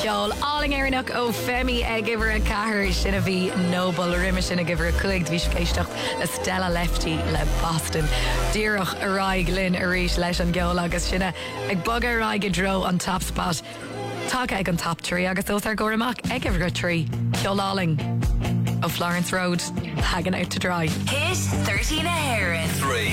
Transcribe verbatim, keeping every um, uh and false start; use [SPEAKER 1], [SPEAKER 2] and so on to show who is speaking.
[SPEAKER 1] geol áling éireannach ó Femi ag gibhar a cahar sinna bhí Noble riime sinna gibhar a chuig bhí céisteach le Stella Lefty le Boston. Díreach a raig linn a ríis leis an geol agus sinna ag bug a raig a dro an top spot. Tá ag an top tree agus os ar go amach ag gibhar a tree. Geoláling ó Florence Road, hanging out to dry.
[SPEAKER 2] Hit thirteen a Heron.
[SPEAKER 3] Three.